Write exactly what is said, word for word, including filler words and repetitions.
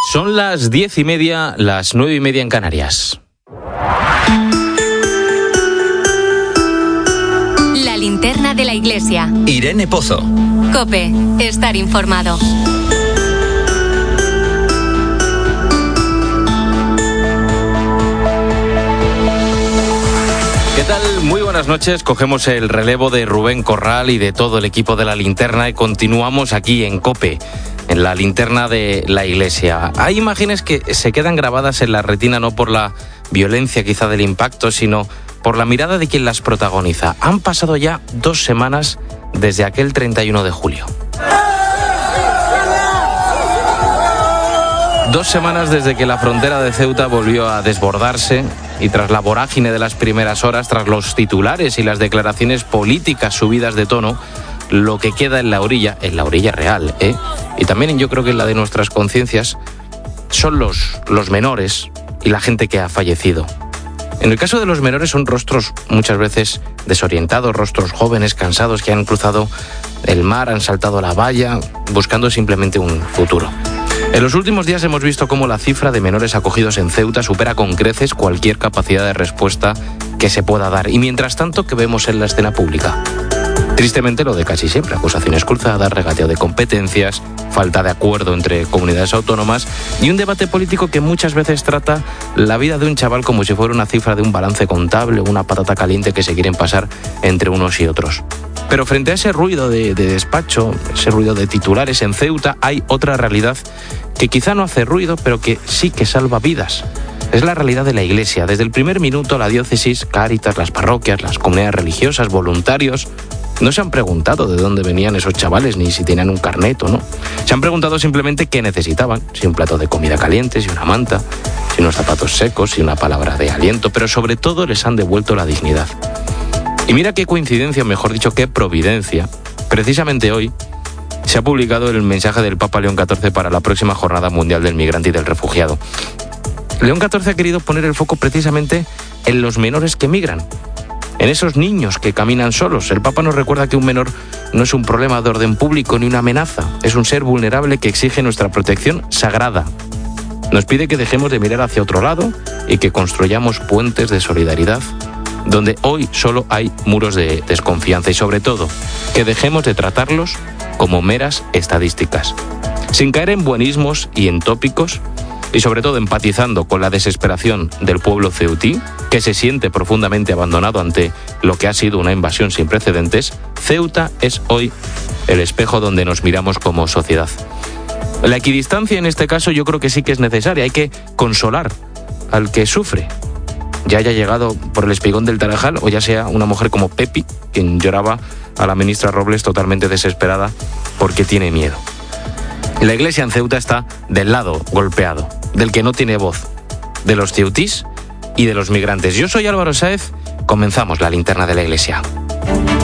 Son las diez y media, las nueve y media en Canarias. La linterna de la iglesia. Irene Pozo. COPE. Estar informado. ¿Qué tal? Muy buenas noches. Cogemos el relevo de Rubén Corral y de todo el equipo de La Linterna y continuamos aquí en COPE, en La Linterna de la iglesia. Hay imágenes que se quedan grabadas en la retina no por la violencia quizá del impacto, sino por la mirada de quien las protagoniza. Han pasado ya dos semanas desde aquel treinta y uno de julio. Dos semanas desde que la frontera de Ceuta volvió a desbordarse y tras la vorágine de las primeras horas, tras los titulares y las declaraciones políticas subidas de tono, lo que queda en la orilla, en la orilla real, ¿eh? y también yo creo que en la de nuestras conciencias, son los, los menores y la gente que ha fallecido. En el caso de los menores son rostros muchas veces desorientados, rostros jóvenes, cansados, que han cruzado el mar, han saltado la valla, buscando simplemente un futuro. En los últimos días hemos visto cómo la cifra de menores acogidos en Ceuta supera con creces cualquier capacidad de respuesta que se pueda dar. Y mientras tanto, ¿qué vemos en la escena pública? Tristemente lo de casi siempre, acusaciones cruzadas, regateo de competencias, falta de acuerdo entre comunidades autónomas y un debate político que muchas veces trata la vida de un chaval como si fuera una cifra de un balance contable o una patata caliente que se quieren pasar entre unos y otros. Pero frente a ese ruido de, de despacho, ese ruido de titulares en Ceuta, hay otra realidad que quizá no hace ruido, pero que sí que salva vidas. Es la realidad de la Iglesia. Desde el primer minuto, la diócesis, Cáritas, las parroquias, las comunidades religiosas, voluntarios, no se han preguntado de dónde venían esos chavales, ni si tenían un carnet o no. Se han preguntado simplemente qué necesitaban, si un plato de comida caliente, si una manta, si unos zapatos secos, si una palabra de aliento, pero sobre todo les han devuelto la dignidad. Y mira qué coincidencia, mejor dicho, qué providencia. Precisamente hoy se ha publicado el mensaje del Papa León catorce para la próxima Jornada Mundial del Migrante y del Refugiado. León catorce ha querido poner el foco precisamente en los menores que migran, en esos niños que caminan solos. El Papa nos recuerda que un menor no es un problema de orden público ni una amenaza, es un ser vulnerable que exige nuestra protección sagrada. Nos pide que dejemos de mirar hacia otro lado y que construyamos puentes de solidaridad donde hoy solo hay muros de desconfianza y sobre todo que dejemos de tratarlos como meras estadísticas, sin caer en buenismos y en tópicos y sobre todo empatizando con la desesperación del pueblo ceutí, que se siente profundamente abandonado ante lo que ha sido una invasión sin precedentes. Ceuta es hoy el espejo donde nos miramos como sociedad. La equidistancia en este caso yo creo que sí que es necesaria, hay que consolar al que sufre, ya haya llegado por el espigón del Tarajal o ya sea una mujer como Pepi, quien lloraba a la ministra Robles totalmente desesperada porque tiene miedo. La iglesia en Ceuta está del lado golpeado, del que no tiene voz, de los ceutís y de los migrantes. Yo soy Álvaro Sáez, comenzamos La Linterna de la Iglesia.